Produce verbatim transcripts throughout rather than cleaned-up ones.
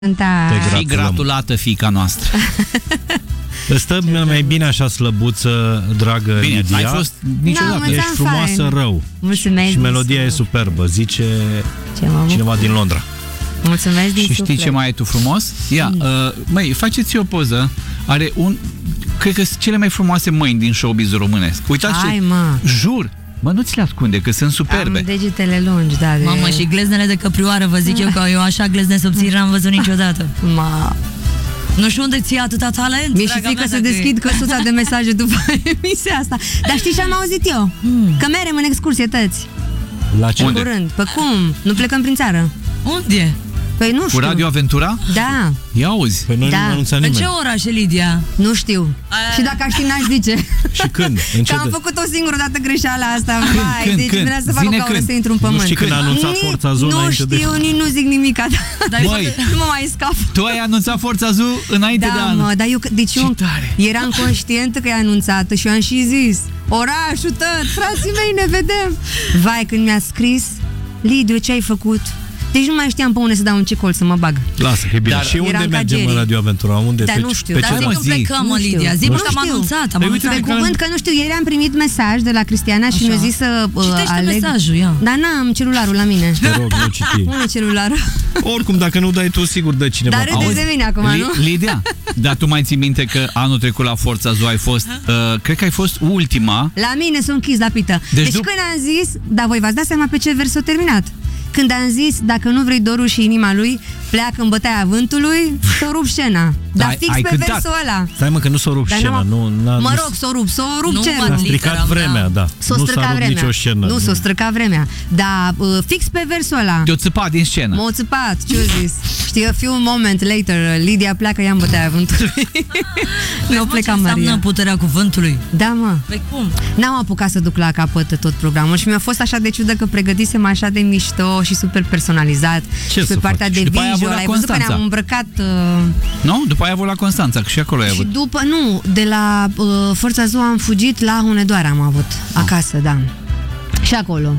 Și gratulată, fiica noastră. Stă mai bine așa slăbuță, dragă bine, Lidia. ai fost niciodată. Da, ești frumoasă fain. Rău. Mulțumesc. Și melodia e superbă, zice ce cineva din Londra. Mulțumesc din Și știi suflet. ce mai ai tu frumos? Ia, mm. uh, măi, faceți o poză. Are un, cred că sunt cele mai frumoase mâini din showbiz românesc. Uitați Hai, ce, mă. jur, mă, nu ți le ascunde, că sunt superbe. Am degetele lungi, da. De... Mamă, și gleznele de căprioară, vă zic eu că eu așa glezne subțiri n-am văzut niciodată. Ma. Nu știu unde ți-ai atâta talent. Mi-e și frică să deschid căsuța de mesaje după emisia asta. Dar știi ce am auzit eu? Mm. Că merem în excursieți. La ce? În curând. Pe cum? Nu plecăm prin țară. Unde? Păi nu știu. Cu Radio Aventura? Da. Ia auzi. Păi noi Da. nu anunța În nimeni. ce oraș, Lidia? Nu știu. Aia. Și dacă aș ști, n-aș zice. Și când? În ce Că am de... făcut o singură dată greșeala asta. Vai, când, deci când? vreau să fac Zine o caură când. să intru în Nu pământ. știi când a anunțat Ni- Forța Zoo Nu înainte de... știu, nici nu zic nimic. Dar Măi. nu mă mai scap. Tu ai anunțat Forța Zoo înainte de Da, an. mă, dar eu, deci eu Ce tare. eram conștientă că e anunțată și eu am și zis: orașul tăt, frații mei, ne vedem. Vai, când mi-a scris: Lidiu, ce ai făcut? Deci nu mai știam pe unde să dau, în ce colț să mă bag. Lasă, că e bine. Dar Și unde eram mergem ca în Radio Aventura? Unde? Dar pe, nu știu, pe dar ce Zi mă, cum zi. plecăm, mă, Nu știu. Lidia. Zi Nu mă că am știu. anunțat, am Păi uite, anunțat. Pe care- cuvânt că nu știu, ieri am primit mesaj de la Cristiana și Așa. mi-a zis să uh, Citește aleg. mesajul, ia. Dar n-am celularul la mine. Te rog, nu citi. Unde e celularul? Oricum, dacă nu dai tu, sigur dă cineva. Dar râdeți de mine acum, Li- nu? Lidia, dar tu mai ții minte că anul trecut la Forța Zoo ai fost, uh, cred că ai fost ultima. La mine sunt închis la pită. Deci Deci, dup- când am zis, dar voi v-ați dat seama pe ce vers a terminat. Când am zis, dacă nu vrei dorul și inima lui, pleacă în bătaia vântului, s-o rup scena. Dar ai- fix ai pe cântat. versul ăla. Stai mă, că nu s-o rup Dar scena. n-am- Nu, n-a, Mă nu rog, s-o rup, s-o rup Nu cerul. s-a mă- stricat Literam, vremea, da. da. S-o Nu s-a stricat rupt vremea. nicio scenă. Nu, s-o stricat vremea. Dar uh, fix pe versul ăla. Te-o țăpat din scenă. M-au țăpat, ce-o zis? Știi, a few moment later, Lidia pleacă, ea în bătaia vântului. Nu pleca Ce înseamnă Maria. puterea cuvântului? Da, mă. Păi cum? N-am apucat să duc la capăt tot programul și mi-a fost așa de ciudă că pregătisem așa de mișto și super personalizat. Ce și pe să partea faci? de Și după aia a avut visual, la ai văzut că Constanța. ne-am îmbrăcat uh, Nu? După aia a avut la Constanța, că și acolo ai și avut. după, nu, de la uh, Forța Zoo am fugit la Hunedoara, am avut, acasă, da. Și acolo.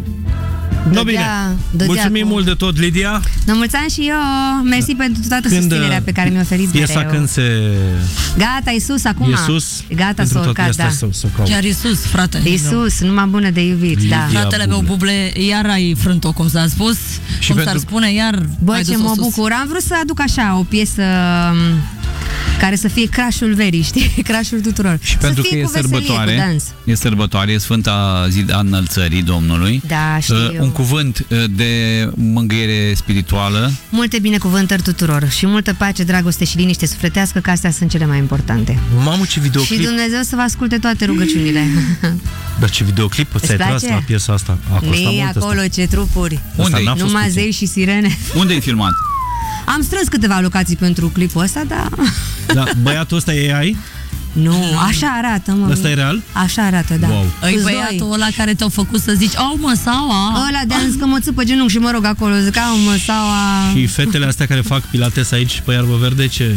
No, bine. dădea Mulțumim cu- mult de tot, Lidia. Ne mulțumim și eu. Mersi pentru toată Când, susținerea pe care mi-o oferiți Piesa mereu. când se... Gata, Iisus, acum. E sus. Gata, pentru s-a toate urcat, astea da. să- să caut. Chiar Iisus, frate. Iisus, numai bună de iubit, da. Lidia. Fratele meu, Buble, iar ai frânt-o, cum s-a spus. Și cum s-ar pentru- spune, iar Bă, ai ce dus-o mă sus. bucur. Am vrut să aduc așa o piesă m, care să fie crash-ul verii, știi? Crash-ul tuturor. Și pentru să că fie e cu veselie, sărbătoare, cu dans. e sărbătoare, e Sfânta zi a înălțării Domnului. Da, știu. Uh, un cuvânt uh, de mângâiere spirituală. Multe binecuvântări tuturor și multă pace, dragoste și liniște sufletească, că astea sunt cele mai importante. Mamă, ce Și videoclip. Dumnezeu să vă asculte toate rugăciunile. Dar ce videoclip ți-ai tras place? la piesa asta? A costat Nii, mult acolo, asta. ce trupuri. Unde-i? n-a fost Numai puțin. zei și sirene. Unde ai filmat? Am strâns câteva locații pentru clipul ăsta, dar... Da, băiatul ăsta e A I? Nu, așa arată, mă. Ăsta e real? Așa arată, da. Wow. Îi Câți băiatul doi? ăla care te-au făcut să zici, au mă, saua. Ăla de ans că mă țipă genunchi și mă rog acolo, zic, au mă, sau a... Și fetele astea care fac pilates aici pe iarbă verde, ce,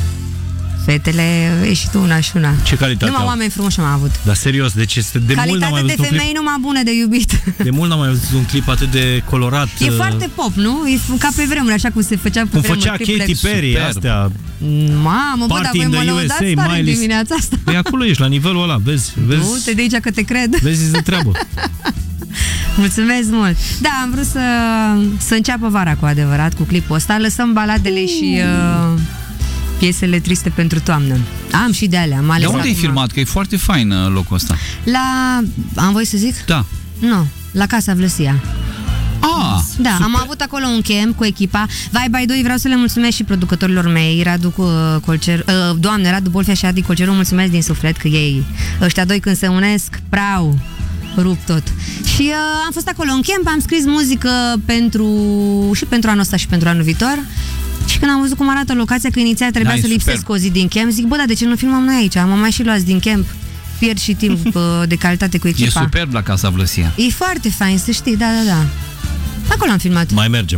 Fetele, e și tu una și una. ce calitate Numai au? oameni frumoși am avut. Dar serios, deci este de mult n-am mai Calitate de văzut un clip. femei numai bune de iubit. De mult n-am mai văzut un clip atât de colorat. E uh, foarte pop, nu? E ca pe vremuri, așa cum se făcea pe cum vremuri. făcea clipurile. Katy Perry, Superb. astea. Mamă, bă, dar Party voi in mă the lăudați U S A, tare în Miley- dimineața asta. Păi acolo ești, la nivelul ăla, vezi, Du-te vezi, de aici că te cred. vezi de treabă. Mulțumesc mult. Da, am vrut să, să înceapă vara cu adevărat cu clipul ăsta. Lăsăm baladele și uh, piesele triste pentru toamnă. Am și de alea, am De ales unde ai acum. filmat? Că e foarte fain uh, locul ăsta. La... Am voie să zic? Da. Nu, la Casa Vlăsia. Ah, Da, super. am avut acolo un camp cu echipa. Vai, bai, doi, vreau să le mulțumesc și producătorilor mei, Radu uh, Colcer, uh, doamne, Radu Bolfea și Adi Colceru, mulțumesc din suflet că ei, ăștia doi când se unesc, prau, rup tot. Și uh, am fost acolo în camp, am scris muzică pentru și pentru anul ăsta și pentru anul viitor. Și când am văzut cum arată locația, că inițial trebuia Da, e să lipsesc superb. o zi din camp, zic, bă, dar de ce nu filmăm noi aici? Am mai și luați din camp, pierd și timp uh, de calitate cu E echipa. superb la Casa Vlăsia. E foarte fain, să știi, da, da, da. Acolo am filmat. Mai mergem.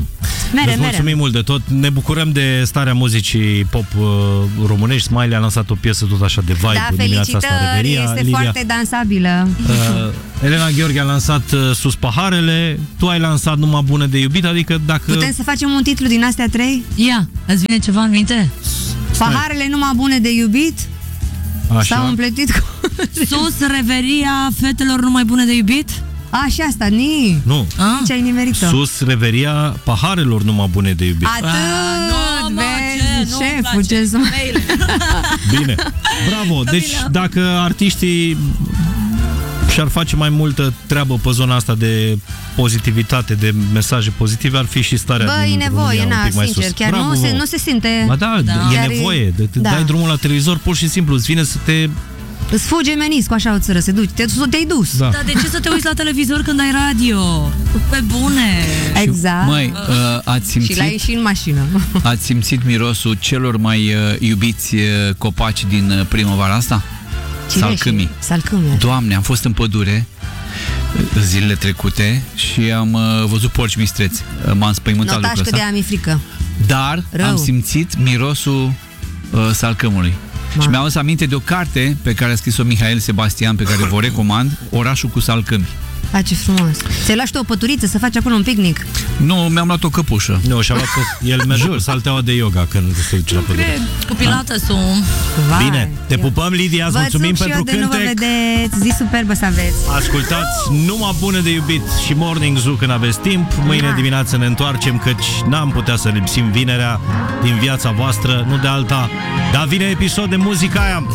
Mere, Îți mulțumim mere. mult de tot. Ne bucurăm de starea muzicii pop uh, românești. Smiley a lansat o piesă tot așa de vibe Da, în dimineața asta. felicitări, Reveria. este Lilia, foarte dansabilă. uh, Elena Gheorghe a lansat uh, Sus paharele. Tu ai lansat Numai bune de iubit. Adică dacă... Putem să facem un titlu din astea trei? Ia, îți vine ceva în minte? Paharele numai bune de iubit s-au Așa. împletit cu... Sus, reveria fetelor numai bune de iubit? A, și asta, ni. Nu. Ah. Ce ai nimerit-o? Sus reveria paharelor Numai bune de iubit. Atât, nu, mă, vezi, ce, nu-mi șeful, place. ce să... Bine. Bravo. Deci dacă artiștii și-ar face mai multă treabă pe zona asta de pozitivitate, de mesaje pozitive, ar fi și starea Bă, din e nevoie, România un na, pic mai sincer, sus. chiar Bravo, nu se, vouă. nu se simte. Ba da, Da. e Chiar e- nevoie. De, te da. dai drumul la televizor, pur și simplu, îți vine să te... Îți fuge meniscul așa o țără, se duci, te, te-ai dus. Da. Dar de ce să te uiți la televizor când ai radio? Pe bune! Exact. Măi, uh, ați Și la simțit, ieși în mașină. ați simțit mirosul celor mai uh, iubiți uh, copaci din uh, primăvara asta? Salcâmii. Salcâmii. Doamne, am fost în pădure uh, zilele trecute și am uh, văzut porci mistreți. Uh, M-am spăimântat Notaș lucrul că de ăsta. aia mi-e frică. Dar Rău. am simțit mirosul uh, salcâmului. Ma. Și mi-am adus aminte de o carte pe care a scris-o Mihail Sebastian, pe care vă recomand, Orașul cu salcâmi. A, ce frumos. Ți-ai luat și tu o păturiță să faci acolo un picnic. Nu, mi-am luat o căpușă. Nu, și-a luat tot- el merge cu salteaua de yoga când se duce la pădure. Cu pilatesul. Vai. Bine, te pupăm, Lidia, îți Vă mulțumim țup și pentru eu de nu vă cântec. vedeți. Zi superbă să aveți. Ascultați Numai bune de iubit și Morning Zoo când aveți timp. Mâine Da. dimineață ne întoarcem, căci n-am putea să lipsim vinerea din viața voastră, nu de alta. Dar vine episod de muzica aia.